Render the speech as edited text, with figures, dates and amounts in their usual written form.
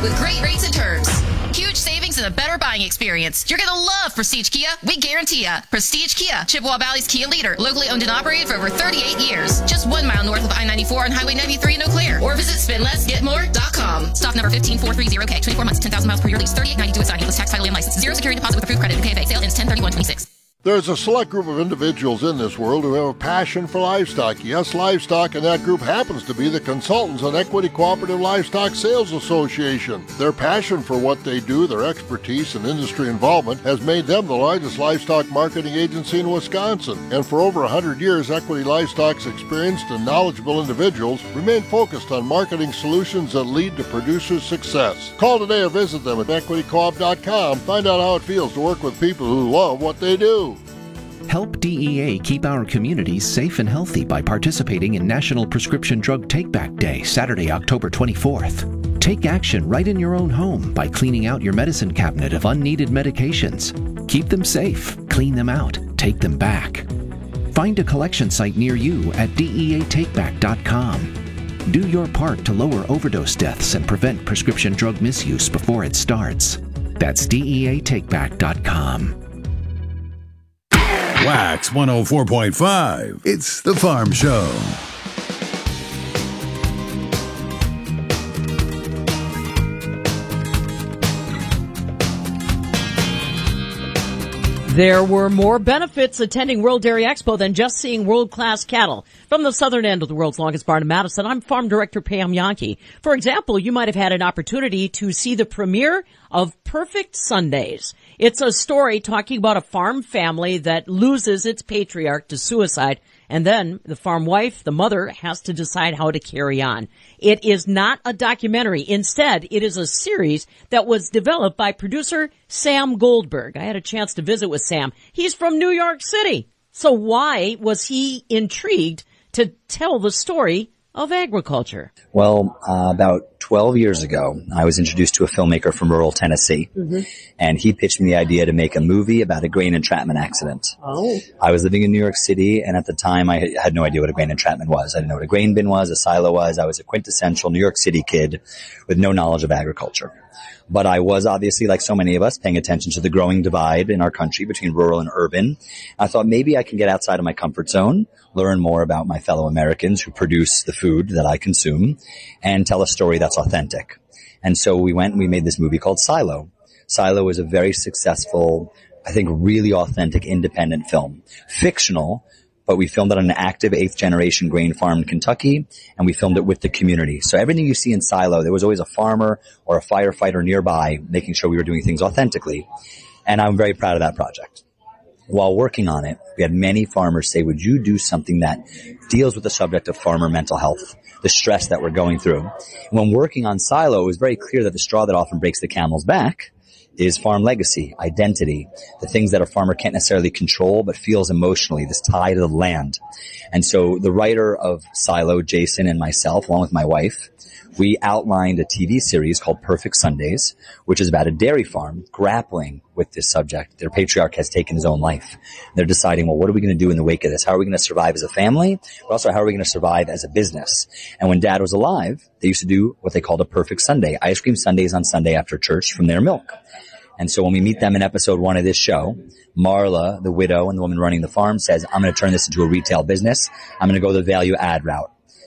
with great rates and terms. Huge savings and a better buying experience. You're going to love Prestige Kia. We guarantee ya. Prestige Kia, Chippewa Valley's Kia leader. Locally owned and operated for over 38 years. Just 1 mile north of I-94 on Highway 93 in Eau Claire. Or visit spendlessgetmore.com. Stock number 15430K. 24 months, 10,000 miles per year lease. 3892 with signing plus tax, title, and license. Zero security deposit with approved credit. KFA. Sale ends 10/31/26. There's a select group of individuals in this world who have a passion for livestock. Yes, livestock, and that group happens to be the Consultants on Equity Cooperative Livestock Sales Association. Their passion for what they do, their expertise and industry involvement has made them the largest livestock marketing agency in Wisconsin. And for over 100 years, Equity Livestock's experienced and knowledgeable individuals remain focused on marketing solutions that lead to producers' success. Call today or visit them at equitycoop.com. Find out how it feels to work with people who love what they do. Help DEA keep our communities safe and healthy by participating in National Prescription Drug Take-Back Day, Saturday, October 24th. Take action right in your own home by cleaning out your medicine cabinet of unneeded medications. Keep them safe, clean them out, take them back. Find a collection site near you at DEATakeback.com. Do your part to lower overdose deaths and prevent prescription drug misuse before it starts. That's DEATakeback.com. Wax 104.5. It's The Farm Show. There were more benefits attending World Dairy Expo than just seeing world-class cattle. From the southern end of the world's longest barn in Madison, I'm Farm Director Pam Yankee. For example, you might have had an opportunity to see the premiere of Perfect Sundays. It's a story talking about a farm family that loses its patriarch to suicide, and then the farm wife, the mother, has to decide how to carry on. It is not a documentary. Instead, it is a series that was developed by producer Sam Goldberg. I had a chance to visit with Sam. He's from New York City. So why was he intrigued to tell the story of agriculture? Well, about 12 years ago, I was introduced to a filmmaker from rural Tennessee, and he pitched me the idea to make a movie about a grain entrapment accident. Oh. I was living in New York City, and at the time, I had no idea what a grain entrapment was. I didn't know what a grain bin was, a silo was. I was a quintessential New York City kid with no knowledge of agriculture. But I was obviously, like so many of us, paying attention to the growing divide in our country between rural and urban. I thought maybe I can get outside of my comfort zone, learn more about my fellow Americans who produce the food that I consume, and tell a story that's authentic. And so we went and we made this movie called Silo. Silo was a very successful, I think really authentic independent film. Fictional, but we filmed it on an active 8th generation grain farm in Kentucky, and we filmed it with the community. So everything you see in Silo, there was always a farmer or a firefighter nearby making sure we were doing things authentically. And I'm very proud of that project. While working on it, we had many farmers say, would you do something that deals with the subject of farmer mental health, the stress that we're going through? And when working on Silo, it was very clear that the straw that often breaks the camel's back is farm legacy, identity, the things that a farmer can't necessarily control but feels emotionally, this tie to the land. And so the writer of Silo, Jason, and myself, along with my wife, we outlined a TV series called Perfect Sundays, which is about a dairy farm grappling with this subject. Their patriarch has taken his own life. They're deciding, well, what are we going to do in the wake of this? How are we going to survive as a family? But also, how are we going to survive as a business? And when Dad was alive, they used to do what they called a Perfect Sunday, ice cream sundaes on Sunday after church from their milk. And so when we meet them in episode 1 of this show, Marla, the widow and the woman running the farm, says, I'm going to turn this into a retail business. I'm going to go the value add route.